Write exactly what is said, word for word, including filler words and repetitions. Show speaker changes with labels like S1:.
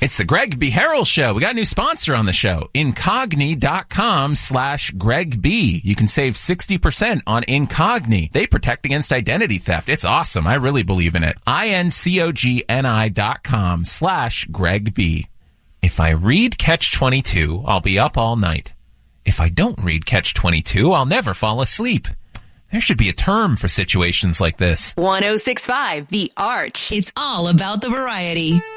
S1: It's the Greg B. Harrell Show. We got a new sponsor on the show, Incogni.com slash Greg B. You can save sixty percent on Incogni. They protect against identity theft. It's awesome. I really believe in it. I-N-C-O-G-N-I dot com slash Greg B. If I read Catch twenty-two, I'll be up all night. If I don't read Catch twenty-two, I'll never fall asleep. There should be a term for situations like this.
S2: one oh six point five The Arch.
S3: It's all about the variety.